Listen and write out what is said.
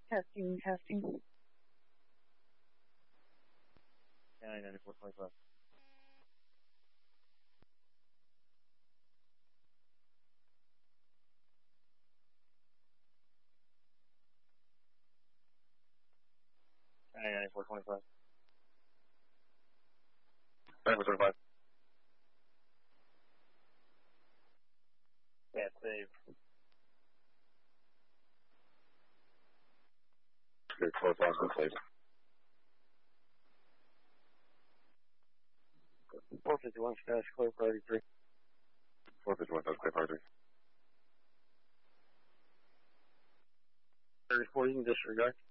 Testing, testing. 9425. County 9425. 9425. Yeah, save. Okay, close on, please. 451 Sky, clear priority 3. 451, that's clear priority 34, you can disregard.